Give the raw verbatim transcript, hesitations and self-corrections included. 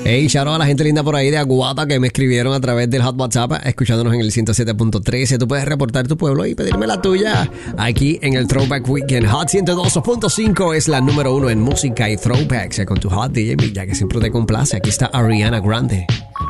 Hey, shout out a la gente linda por ahí de Aguada que me escribieron a través del Hot WhatsApp, escuchándonos en el ciento siete punto trece. Tú puedes reportar tu pueblo y pedirme la tuya aquí en el Throwback Weekend. Hot ciento dos punto cinco es la número uno en música y throwbacks con tu Hot D J Milla, que siempre te complace. Aquí está Ariana Grande.